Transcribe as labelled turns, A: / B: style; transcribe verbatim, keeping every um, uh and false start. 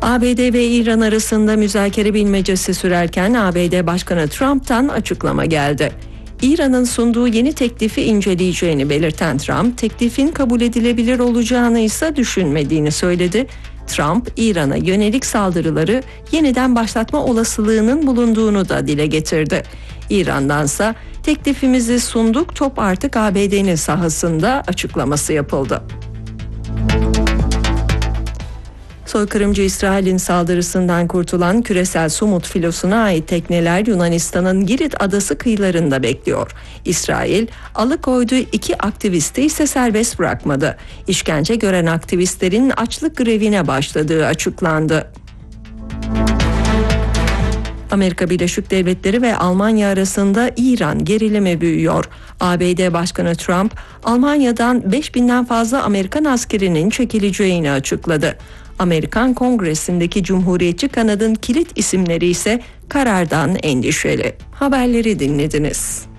A: A B D ve İran arasında müzakere bilmecesi sürerken A B D Başkanı Trump'tan açıklama geldi. İran'ın sunduğu yeni teklifi inceleyeceğini belirten Trump, teklifin kabul edilebilir olacağını ise düşünmediğini söyledi. Trump, İran'a yönelik saldırıları yeniden başlatma olasılığının bulunduğunu da dile getirdi. İran'dansa teklifimizi sunduk, top artık A B D'nin sahasında açıklaması yapıldı. Soykırımcı İsrail'in saldırısından kurtulan küresel Sumut filosuna ait tekneler Yunanistan'ın Girit adası kıyılarında bekliyor. İsrail, alıkoyduğu iki aktivisti ise serbest bırakmadı. İşkence gören aktivistlerin açlık grevine başladığı açıklandı. Amerika Birleşik Devletleri ve Almanya arasında İran gerilimi büyüyor. A B D Başkanı Trump, Almanya'dan beş binden fazla Amerikan askerinin çekileceğini açıkladı. Amerikan Kongresi'ndeki Cumhuriyetçi kanadın kilit isimleri ise karardan endişeli. Haberleri dinlediniz.